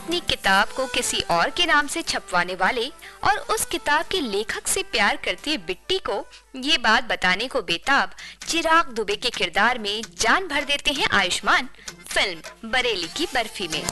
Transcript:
अपनी किताब को किसी और के नाम से छपवाने वाले और उस किताब के लेखक से प्यार करती बिट्टी को ये बात बताने को बेताब चिराग दुबे के किरदार में जान भर देते हैं आयुष्मान फिल्म बरेली की बर्फी में।